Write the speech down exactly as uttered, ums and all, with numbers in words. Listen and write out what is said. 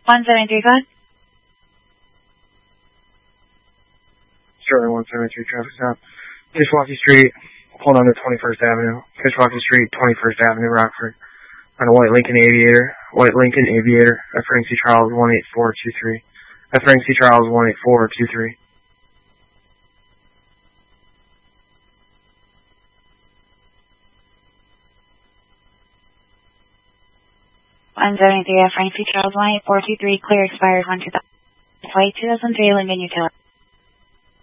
one seven three five. Sterling one seven three traffic stop. Kishwaukee Street, hold on to twenty-first Avenue. Kishwaukee Street, twenty-first Avenue, Rockford. On a white Lincoln Aviator. White Lincoln Aviator. F. Frank C. Charles one eight four two three. F. Frank C. Charles one eight four two three. one seven three F. Frank C. Charles one eight four two three. Clear expires on two thousand. Flight two thousand three Lincoln Utility.